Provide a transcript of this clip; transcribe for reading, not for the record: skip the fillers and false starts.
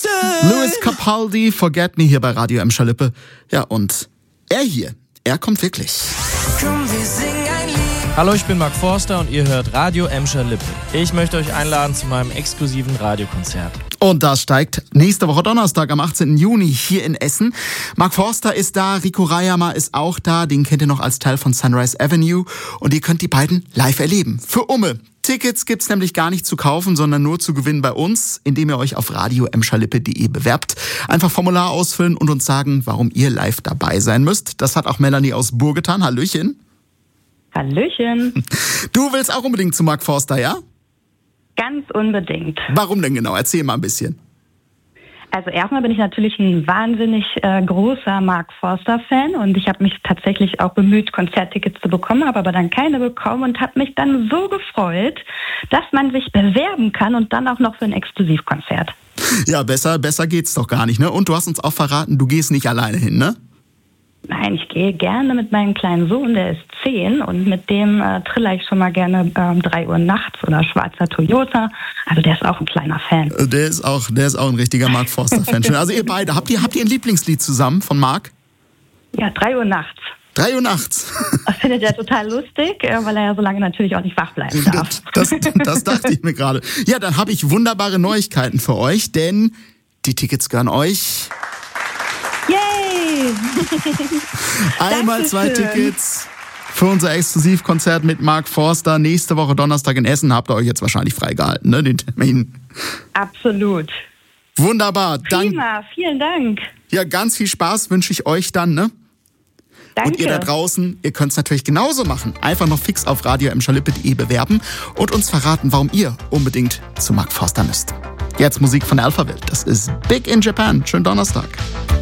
Louis Capaldi, Forget Me hier bei Radio Emscher Lippe. Ja, und er kommt wirklich. Komm, wir singen ein Lied. Hallo, ich bin Mark Forster und ihr hört Radio Emscher Lippe. Ich möchte euch einladen zu meinem exklusiven Radiokonzert. Und das steigt nächste Woche Donnerstag am 18. Juni hier in Essen. Mark Forster ist da, Rico Rayama ist auch da, den kennt ihr noch als Teil von Sunrise Avenue. Und ihr könnt die beiden live erleben. Für Umme. Tickets gibt's nämlich gar nicht zu kaufen, sondern nur zu gewinnen bei uns, indem ihr euch auf radioemscherlippe.de bewerbt. Einfach Formular ausfüllen und uns sagen, warum ihr live dabei sein müsst. Das hat auch Melanie aus Buhr getan. Hallöchen. Hallöchen. Du willst auch unbedingt zu Mark Forster, ja? Ganz unbedingt. Warum denn genau? Erzähl mal ein bisschen. Also erstmal bin ich natürlich ein wahnsinnig großer Mark Forster-Fan und ich habe mich tatsächlich auch bemüht, Konzerttickets zu bekommen, habe aber dann keine bekommen und habe mich dann so gefreut, dass man sich bewerben kann und dann auch noch für ein Exklusivkonzert. Ja, besser geht's doch gar nicht, ne? Und du hast uns auch verraten, du gehst nicht alleine hin, ne? Nein, ich gehe gerne mit meinem kleinen Sohn, der ist 10 und mit dem triller ich schon mal gerne 3 Uhr nachts oder schwarzer Toyota. Also der ist auch ein kleiner Fan. Der ist auch ein richtiger Mark Forster-Fan. Also ihr beide, habt ihr ein Lieblingslied zusammen von Mark? Ja, 3 Uhr nachts. 3 Uhr nachts. Das findet er total lustig, weil er ja so lange natürlich auch nicht wach bleiben darf. Das dachte ich mir gerade. Ja, dann habe ich wunderbare Neuigkeiten für euch, denn die Tickets gehören euch. Yay! Einmal 2 Tickets für unser Exklusivkonzert mit Mark Forster. Nächste Woche Donnerstag in Essen. Habt ihr euch jetzt wahrscheinlich freigehalten, ne, den Termin? Absolut. Wunderbar. Prima, vielen Dank. Ja, ganz viel Spaß wünsche ich euch dann, ne? Danke. Und ihr da draußen, ihr könnt es natürlich genauso machen. Einfach noch fix auf radioemscherlippe.de bewerben und uns verraten, warum ihr unbedingt zu Mark Forster müsst. Jetzt Musik von Alphaville. Das ist Big in Japan. Schönen Donnerstag.